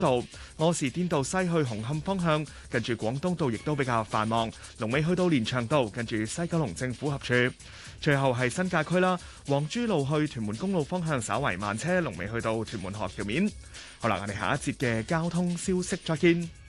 道、柯士甸道西去紅磡方向，近住廣東道亦都比較繁忙。龍尾去到連翔道，近住西九龍政府合署。最後係新界區啦，皇珠路去屯門公路方向稍為慢車，龍尾去到屯門河橋面。好啦，我哋下一節嘅交通消息再見。